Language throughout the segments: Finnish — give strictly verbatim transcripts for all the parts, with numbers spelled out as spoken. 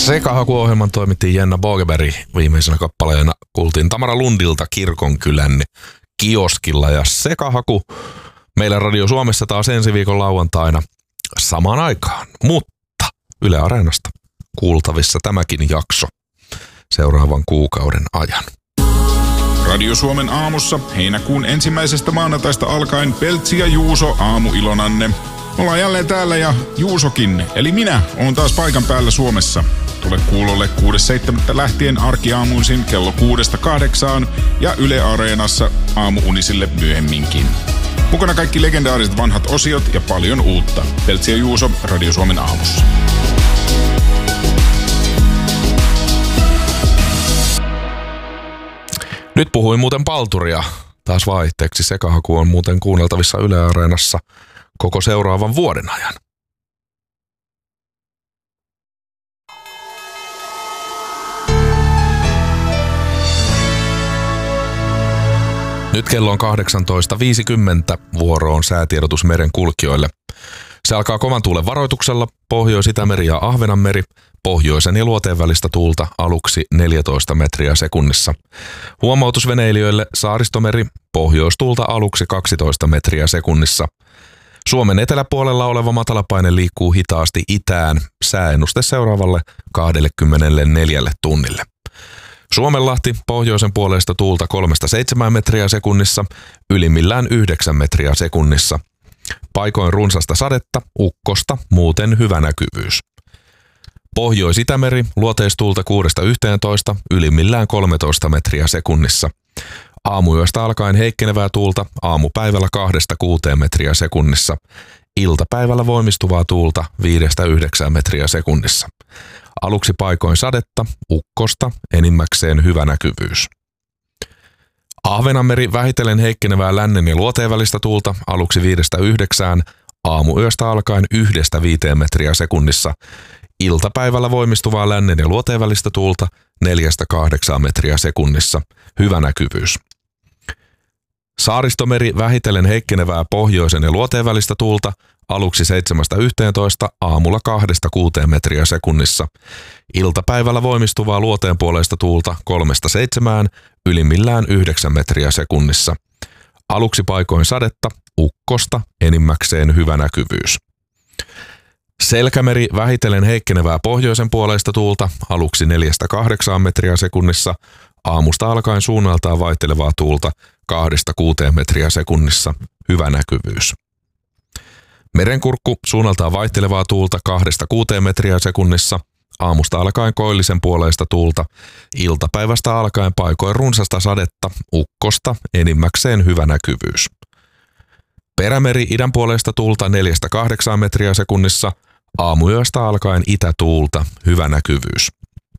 Sekahaku-ohjelman toimitti Jenna Bogeberg. Viimeisenä kappaleena kuultiin Tamara Lundilta Kirkonkylän kioskilla. Ja Sekahaku meillä Radio Suomessa taas ensi viikon lauantaina samaan aikaan. Mutta Yle Areenasta kuultavissa tämäkin jakso seuraavan kuukauden ajan. Radio Suomen aamussa heinäkuun ensimmäisestä maanantaista alkaen Peltsi ja Juuso aamuilonanne. Ollaan jälleen täällä ja Juusokin, eli minä, oon taas paikan päällä Suomessa. Tule kuulolle kuudes seitsemättä lähtien arkiaamuisin kello kuudesta kahdeksaan ja Yle Areenassa aamuunisille myöhemminkin. Mukana kaikki legendaariset vanhat osiot ja paljon uutta. Peltsi ja Juuso Radio Suomen aamussa. Nyt puhuin muuten palturia taas vaihteeksi. Sekahaku on muuten kuunneltavissa Yle Areenassa koko seuraavan vuoden ajan. Nyt kello on kahdeksantoista viisikymmentä, vuoroon säätiedotus meren kulkijoille. Se alkaa kovan tuulen varoituksella, Pohjois-Itämeri ja Ahvenanmeri, pohjoisen ja luoteen välistä tuulta aluksi neljätoista metriä sekunnissa. Huomautus veneilijöille Saaristomeri, pohjoistuulta aluksi kaksitoista metriä sekunnissa. Suomen eteläpuolella oleva matalapaine liikkuu hitaasti itään, sääennuste seuraavalle kaksikymmentäneljä tunnille. Suomenlahti, pohjoisen puolesta tuulta kolmesta seitsemään metriä sekunnissa, ylimmillään yhdeksän metriä sekunnissa. Paikoin runsasta sadetta, ukkosta, muuten hyvä näkyvyys. Pohjois-Itämeri, luoteistuulta kuudesta yhteentoista, ylimmillään kolmetoista metriä sekunnissa. Aamuyöstä alkaen heikkenevää tuulta, aamupäivällä kahdesta kuuteen metriä sekunnissa. Iltapäivällä voimistuvaa tuulta viidestä yhdeksään metriä sekunnissa. Aluksi paikoin sadetta, ukkosta, enimmäkseen hyvä näkyvyys. Ahvenanmeri vähitellen heikkenevää lännen ja luoteen välistä tuulta, aluksi viidestä yhdeksään, aamuyöstä alkaen yhdestä viiteen metriä sekunnissa. Iltapäivällä voimistuvaa lännen ja luoteen välistä tuulta, neljästä kahdeksaan metriä sekunnissa, hyvä näkyvyys. Saaristomeri vähitellen heikkenevää pohjoisen ja luoteen välistä tuulta, aluksi seitsemästä yhteentoista, aamulla kahdesta kuuteen metriä sekunnissa. Iltapäivällä voimistuvaa luoteen puoleista tuulta kolmesta seitsemään, ylimmillään yhdeksän metriä sekunnissa. Aluksi paikoin sadetta, ukkosta, enimmäkseen hyvä näkyvyys. Selkämeri vähitellen heikkenevää pohjoisen puoleista tuulta, aluksi neljästä kahdeksaan metriä sekunnissa, aamusta alkaen suunnaltaan vaihtelevaa tuulta kahdesta kuuteen metriä sekunnissa, hyvä näkyvyys. Merenkurkku suunnaltaan vaihtelevaa tuulta kahdesta kuuteen metriä sekunnissa, aamusta alkaen koillisen puoleista tuulta, iltapäivästä alkaen paikoin runsasta sadetta, ukkosta, enimmäkseen hyvä näkyvyys. Perämeri idän puolesta tuulta neljästä kahdeksaan metriä sekunnissa, aamuyöstä alkaen itätuulta, hyvä näkyvyys.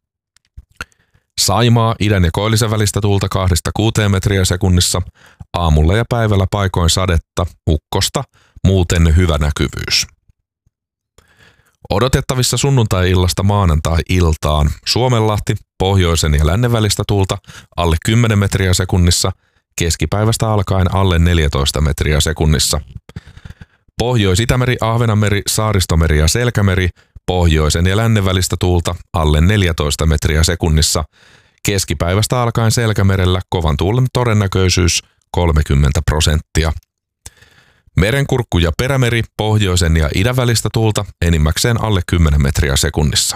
Saimaa idän ja koillisen välistä tuulta kahdesta kuuteen metriä sekunnissa, aamulla ja päivällä paikoin sadetta, ukkosta, muuten hyvä näkyvyys. Odotettavissa sunnuntai-illasta maanantai-iltaan Suomenlahti, pohjoisen ja lännen välistä tuulta alle kymmenen metriä sekunnissa, keskipäivästä alkaen alle neljätoista metriä sekunnissa. Pohjois-Itämeri, Ahvenanmeri, Saaristomeri ja Selkämeri, pohjoisen ja lännen välistä tuulta alle neljätoista metriä sekunnissa. Keskipäivästä alkaen Selkämerellä kovan tuulen todennäköisyys kolmekymmentä prosenttia. Merenkurkku ja Perämeri, pohjoisen ja idän välistä tuulta enimmäkseen alle kymmenen metriä sekunnissa.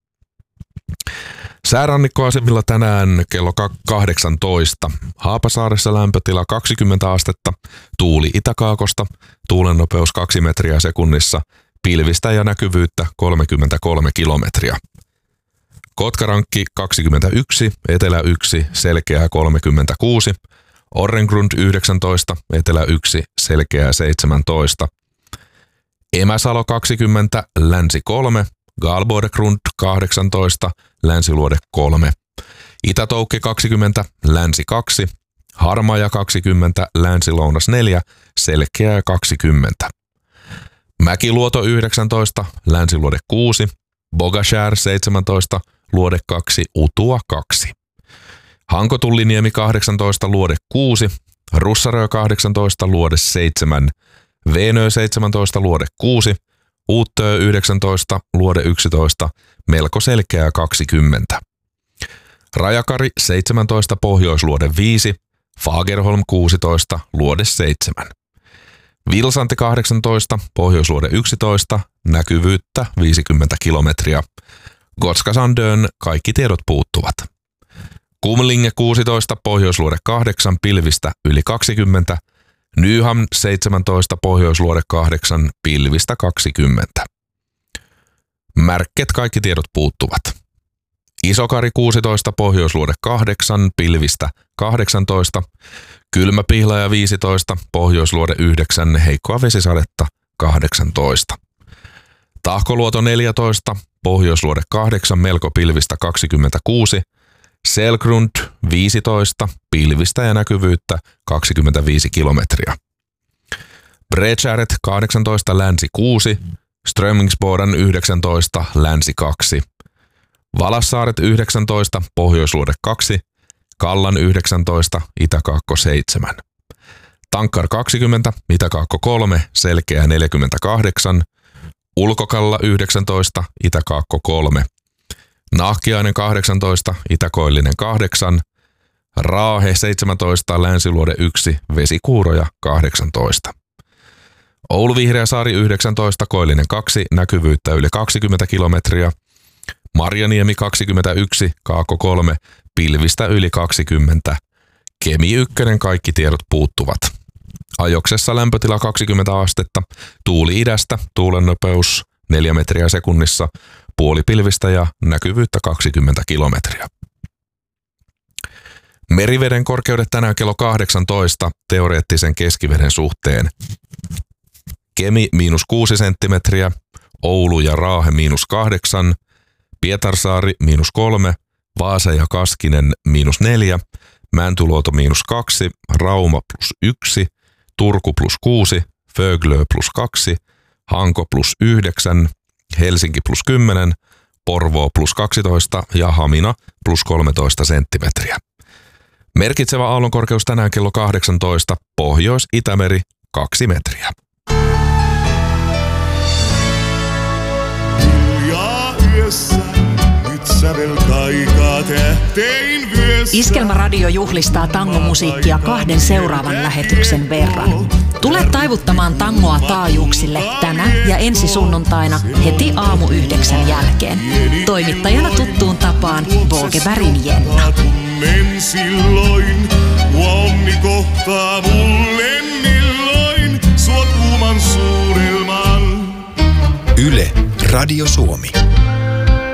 Säärannikkoasemilla tänään kello kahdeksantoista. Haapasaaressa lämpötila kaksikymmentä astetta, tuuli itäkaakosta, tuulen nopeus kaksi metriä sekunnissa, pilvistä ja näkyvyyttä kolmekymmentäkolme kilometriä. Kotkarankki kaksikymmentäyksi, etelä yksi, selkeää kolmekymmentäkuusi, Orrengrund yhdeksäntoista, etelä yksi, selkeää seitsemäntoista. Emäsalo kaksikymmentä, länsi kolme, Galbordegrund kahdeksantoista, länsiluode kolme. Itätoukki kaksikymmentä, länsi kaksi, Harmaja kaksikymmentä, länsi-lounas neljä, selkeää kaksikymmentä. Mäkiluoto yhdeksäntoista, länsiluode kuusi, Bogashär seitsemäntoista, luode kaksi, Utua kaksi. Hankotulliniemi kahdeksantoista, luode kuusi, Russarö kahdeksantoista, luode seitsemän, Veenö seitsemäntoista, luode kuusi, Uuttöö yhdeksäntoista, Luode yksitoista, melko selkeää kaksikymmentä. Rajakari seitsemäntoista, Pohjoisluode viisi, Fagerholm kuusitoista, Luode seitsemän. Vilsanti kahdeksantoista, Pohjoisluode yksitoista, näkyvyyttä viisikymmentä kilometriä. Gotska Sandön kaikki tiedot puuttuvat. Kumlinge kuusitoista, Pohjoisluode kahdeksan, pilvistä yli kaksikymmentä. Nyham seitsemäntoista, Pohjoisluode kahdeksan, pilvistä kaksikymmentä. Märket kaikki tiedot puuttuvat. Isokari kuusitoista, Pohjoisluode kahdeksan, pilvistä kahdeksantoista. Kylmäpihlaja viisitoista, Pohjoisluode yhdeksän, heikkoa vesisadetta kahdeksantoista. Tahkoluoto neljätoista, Pohjoisluode kahdeksan, melko pilvistä kaksikymmentäkuusi. Selgrund viisitoista, pilvistä ja näkyvyyttä kaksikymmentäviisi kilometriä. Bredskäret kahdeksantoista, länsi kuusi, Strömingsboden yhdeksäntoista, länsi kaksi. Valassaaret yhdeksäntoista, Pohjoisluode kaksi, Kallan yhdeksäntoista, itäkaakko seitsemän. Tankkar kaksikymmentä, itäkaakko kolme, selkeä neljäkymmentäkahdeksan. Ulkokalla yhdeksäntoista, itäkaakko kolme. Nahkiainen kahdeksantoista, itäkoillinen kahdeksan. Raahe seitsemäntoista, länsiluode yksi, vesikuuroja kahdeksantoista. Oulu Vihreäsaari yhdeksäntoista, koillinen kaksi, näkyvyyttä yli kaksikymmentä kilometriä. Marjaniemi kaksikymmentäyksi, Kaakko kolme, pilvistä yli kaksikymmentä. Kemi yksi, kaikki tiedot puuttuvat. Ajoksessa lämpötila kaksikymmentä astetta, tuuli idästä, tuulen nopeus neljä metriä sekunnissa, puolipilvistä ja näkyvyyttä kaksikymmentä kilometriä. Meriveden korkeudet tänään kello kahdeksantoista teoreettisen keskiveden suhteen. Kemi miinus kuusi senttimetriä, Oulu ja Raahe miinus kahdeksan, Pietarsaari miinus kolme, Vaasa ja Kaskinen miinus neljä, Mäntyluoto miinus kaksi, Rauma plus yksi, Turku plus kuusi, Föglö plus kaksi, Hanko plus yhdeksän, Helsinki plus kymmenen, Porvoo plus kaksitoista ja Hamina plus kolmetoista senttimetriä. Merkitsevä aallonkorkeus tänään kello kahdeksantoista, Pohjois-Itämeri kaksi metriä. Iskelmäradio juhlistaa tangomusiikkia kahden seuraavan lähetyksen verran. Tule taivuttamaan tangoa taajuuksille tänä ja ensi sunnuntaina heti aamu yhdeksän jälkeen. Toimittajana tuttuun tapaan Volkebergin Jenna. Silloin, onni kohtaa mulle milloin, suot kuuman suurelman. Yle, Radio Suomi.